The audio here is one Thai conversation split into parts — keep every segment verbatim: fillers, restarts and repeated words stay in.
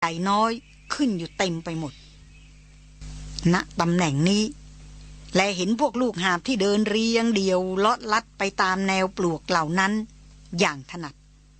ใหญ่น้อยขึ้นอยู่เต็มไปหมดณตำแหน่งนี้และเห็นพวกลูกหาบที่เดินเรียงเดียวเลาะลัดไปตามแนวปลวกเหล่านั้นอย่างถนัด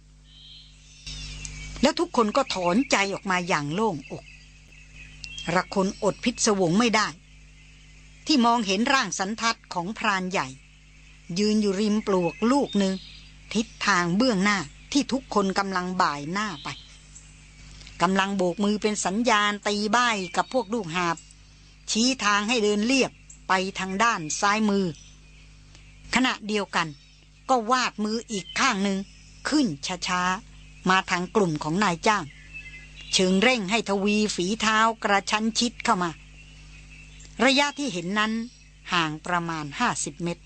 แล้วทุกคนก็ถอนใจออกมาอย่างโล่งอกระคนอดพิศวงไม่ได้ที่มองเห็นร่างสันทัดของพรานใหญ่ยืนอยู่ริมปลวกลูกหนึ่งทิศทางเบื้องหน้าที่ทุกคนกำลังบ่ายหน้าไปกำลังโบกมือเป็นสัญญาณตีบ้ายกับพวกลูกหาบชี้ทางให้เดินเลียบไปทางด้านซ้ายมือขณะเดียวกันก็วาดมืออีกข้างหนึ่งขึ้นช้าๆมาทางกลุ่มของนายจ้างเชิงเร่งให้ทวีฝีเท้ากระชั้นชิดเข้ามาระยะที่เห็นนั้นห่างประมาณห้าสิบเมตร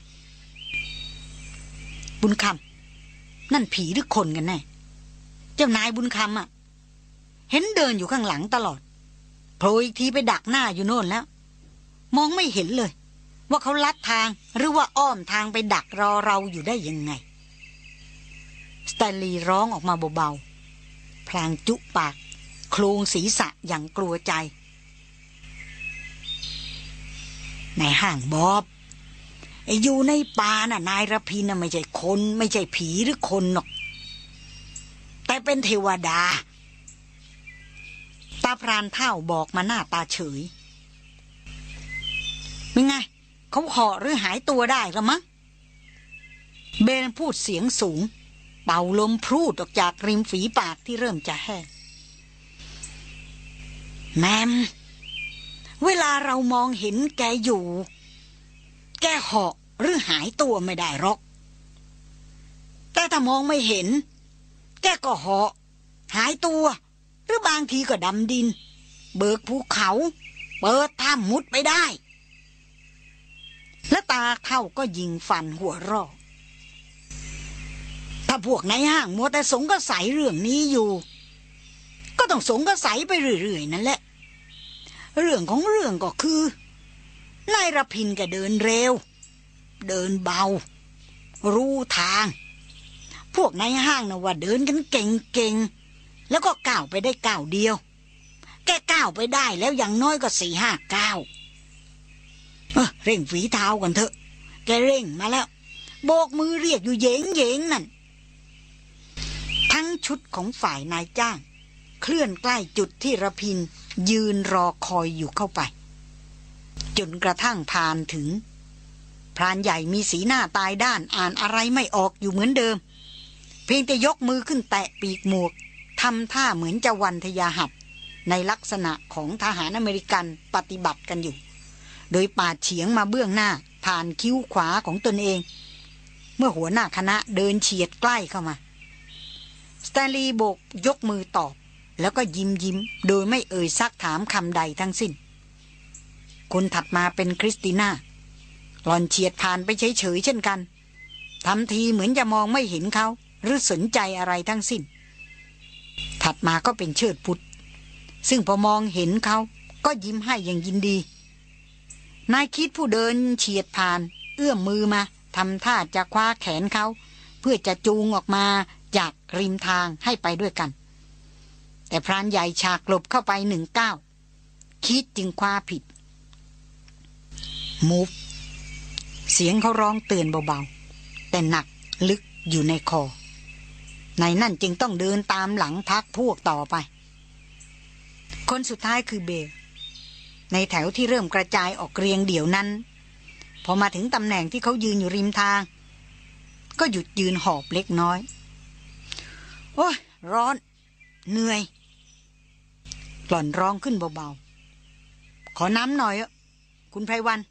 บุญคำนั่นผีหรือคนกันแน่เจ้านายบุญคำอ่ะเห็นเดินอยู่ข้างหลังตลอดโผล่อีกทีไปดักหน้าอยู่โน่นแล้วมองไม่เห็นเลยว่าเขาลัดทางหรือว่าอ้อมทางไปดักรอเราอยู่ได้ยังไงสแตนลีย์ร้องออกมาเบาๆพลางจุปากโคลงศีรษะอย่างกลัวใจในห้างบอบไอ้อยู่ในป่าน่ะนายรพินน่ะไม่ใช่คนไม่ใช่ผีหรือคนหรอกแต่เป็นเทวดาตาพรานเฒ่าบอกมาหน้าตาเฉยเป็นไงเขาเหาะหรือหายตัวได้หรือมั้งเบนพูดเสียงสูงเป่าลมพรูดออกจากริมฝีปากที่เริ่มจะแห้งแมมเวลาเรามองเห็นแกอยู่แกเหาะหรือหายตัวไม่ได้หรอกแต่ถ้ามองไม่เห็นแกก็เหาะหายตัวหรือบางทีก็ดำดินเบิกภูเขาเปิดถ้ำมุดไปได้และตาเท่าก็ยิงฟันหัวรอกถ้าพวกในห้างมัวแต่สงสัยเรื่องนี้อยู่ก็ต้องสงสัยไปเรื่อยๆนั่นแหละเรื่องของเรื่องก็คือนายรพินก็เดินเร็วเดินเบารู้ทางพวกในห้างนะว่าเดินกันเก่งๆแล้วก็ก้าวไปได้ก้าวเดียวแกก้าวไปได้แล้วอย่างน้อยก็สี่ห้าก้าวเออเร่งฝีเท้ากันเถอะแกเร่งมาแล้วโบกมือเรียกอยู่เย้งเย้งนั่นทั้งชุดของฝ่ายนายจ้างเคลื่อนใกล้จุดที่ระพินยืนรอคอยอยู่เข้าไปจนกระทั่งผ่านถึงพรานใหญ่มีสีหน้าตายด้านอ่านอะไรไม่ออกอยู่เหมือนเดิมเพียงแต่ยกมือขึ้นแตะปีกหมวกทำท่าเหมือนจะวันทยาหับในลักษณะของทหารอเมริกันปฏิบัติกันอยู่โดยปาดเฉียงมาเบื้องหน้าผ่านคิ้วขวาของตนเองเมื่อหัวหน้าคณะเดินเฉียดใกล้เข้ามาสแตนลีย์โบกยกมือตอบแล้วก็ยิ้มยิ้มโดยไม่เอ่ยซักถามคำใดทั้งสิ้นคนถัดมาเป็นคริสติน่าหล่อนเฉียดผ่านไปเฉยๆเช่นกันทำทีเหมือนจะมองไม่เห็นเขาหรือสนใจอะไรทั้งสิ้นถัดมาก็เป็นเชิดพุทธซึ่งพอมองเห็นเขาก็ยิ้มให้อย่างยินดีนายคิดผู้เดินเฉียดผ่านเอื้อมมือมาทำท่าจะคว้าแขนเขาเพื่อจะจูงออกมาจากริมทางให้ไปด้วยกันแต่พรานใหญ่ฉากหลบเข้าไปหนึ่งก้าวคิดจึงคว้าผิดมูฟเสียงเขาร้องเตือนเบาๆแต่หนักลึกอยู่ในคอในนั่นจึงต้องเดินตามหลังพักพวกต่อไปคนสุดท้ายคือเบลในแถวที่เริ่มกระจายออกเรียงเดี่ยวนั้นพอมาถึงตำแหน่งที่เขายืนอยู่ริมทางก็หยุดยืนหอบเล็กน้อยโอ้ยร้อนเหนื่อยหล่อนร้องขึ้นเบาๆขอน้ำหน่อยอ่ะคุณไพรวัน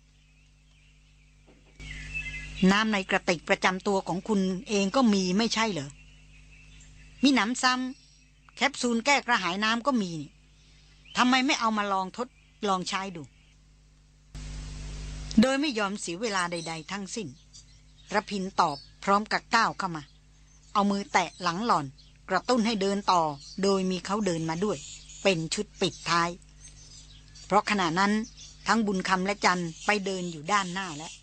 น้ำในกระติกประจำตัวของคุณเองก็มีไม่ใช่เหรอมีหนำซ้ำแคปซูลแก้กระหายน้ำก็มีนี่ทำไมไม่เอามาลองทดลองใช้ดูโดยไม่ยอมเสียเวลาใดๆทั้งสิ้นระพินตอบพร้อมกับก้าวเข้ามาเอามือแตะหลังหล่อนกระตุ้นให้เดินต่อโดยมีเขาเดินมาด้วยเป็นชุดปิดท้ายเพราะขณะนั้นทั้งบุญคำและจันไปเดินอยู่ด้านหน้าแล้ว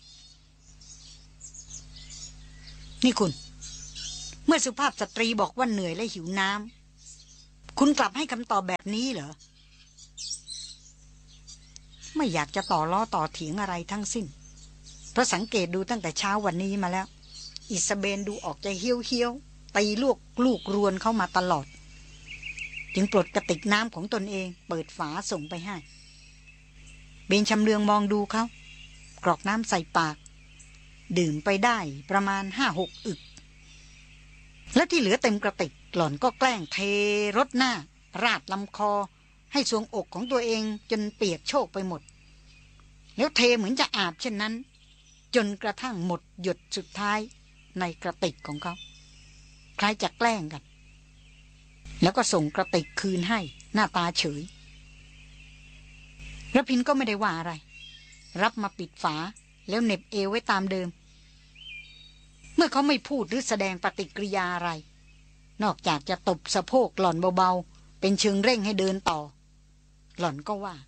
นี่คุณเมื่อสุภาพสตรีบอกว่าเหนื่อยและหิวน้ำคุณกลับให้คำตอบแบบนี้เหรอไม่อยากจะต่อล้อต่อเถียงอะไรทั้งสิ้นเพราะสังเกตดูตั้งแต่เช้าวันนี้มาแล้วอิซาเบนดูออกใจเฮี้ยวเฮี้ยวตีลูกลูกรวนเข้ามาตลอดจึงปลดกระติกน้ำของตนเองเปิดฝาส่งไปให้เบนชำเลืองมองดูเขากรอกน้ำใส่ปากดื่มไปได้ประมาณห้าหกอึกและที่เหลือเต็มกระติกหล่อนก็แกล้งเทรดหน้าราดลำคอให้ทรวงอกของตัวเองจนเปียกโชกไปหมดแล้วเทเหมือนจะอาบเช่นนั้นจนกระทั่งหมดหยดสุดท้ายในกระติกของเขาคล้ายจะแกล้งกันแล้วก็ส่งกระติกคืนให้หน้าตาเฉยระพินก็ไม่ได้ว่าอะไรรับมาปิดฝาแล้วเหน็บเอวไว้ตามเดิมเมื่อเขาไม่พูดหรือแสดงปฏิกิริยาอะไรนอกจากจะตบสะโพกหล่อนเบาๆเป็นเชิงเร่งให้เดินต่อหล่อนก็ว่า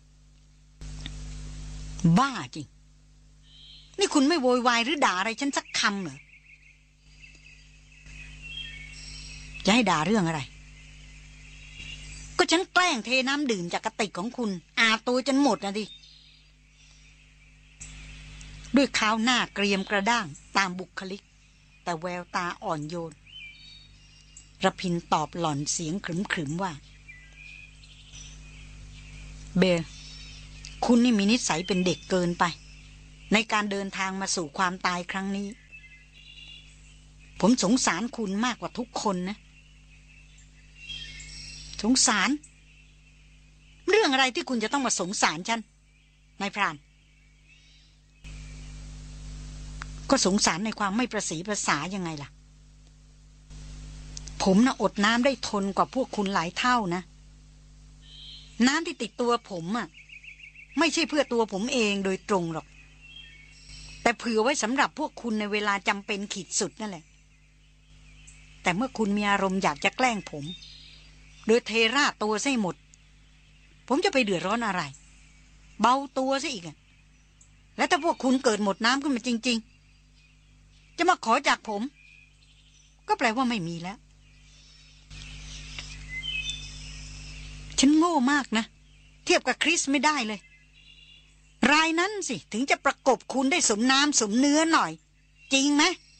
บ้าจริงนี่คุณไม่โวยวายหรือด่าอะไรฉันสักคำเหรอจะให้ด่าเรื่องอะไรก็ฉันแกล้งเทน้ำดื่มจากกระติกของคุณอาบตัวจนหมดนะดิด้วยข้าวหน้าเกรียมกระด้างตามบุคลิกแต่แววตาอ่อนโยนระพินตอบหล่อนเสียงขรึมๆว่าเบลคุณนี่มีนิสัยเป็นเด็กเกินไปในการเดินทางมาสู่ความตายครั้งนี้ผมสงสารคุณมากกว่าทุกคนนะสงสารเรื่องอะไรที่คุณจะต้องมาสงสารฉันนายพรานก็สงสารในความไม่ประสีประสายังไงล่ะผมน่ะอดน้ำได้ทนกว่าพวกคุณหลายเท่านะน้ำที่ติดตัวผมอ่ะไม่ใช่เพื่อตัวผมเองโดยตรงหรอกแต่เผื่อไว้สำหรับพวกคุณในเวลาจำเป็นขีดสุดนั่นแหละแต่เมื่อคุณมีอารมณ์อยากจะแกล้งผมโดยเทราดตัวซะให้หมดผมจะไปเดือดร้อนอะไรเบาตัวซะอีกอ่ะแล้วถ้าพวกคุณเกิดหมดน้ำขึ้นมาจริงๆจะมาขอจากผมก็แปลว่าไม่มีแล้วฉันโง่มากนะเทียบกับคริสไม่ได้เลยรายนั้นสิถึงจะประกบคุณได้สมน้ำสมเนื้อหน่อยจริงไหม